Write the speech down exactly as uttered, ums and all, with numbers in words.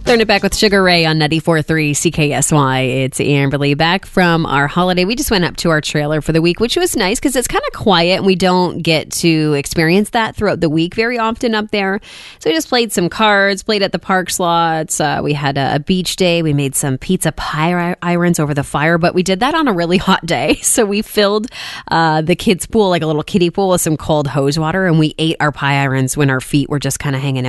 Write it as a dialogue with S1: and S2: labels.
S1: Turn it back with Sugar Ray on ninety-four point three C K S Y. It's Amberly back from our holiday. We just went up to our trailer for the week, which was nice because it's kind of quiet and we don't get to experience that throughout the week very often up there. So we just played some cards, played at the park slots. Uh, we had a, a beach day. We made some pizza pie irons over the fire, but we did that on a really hot day. So we filled uh, the kids' pool, like a little kiddie pool, with some cold hose water, and we ate our pie irons when our feet were just kind of hanging out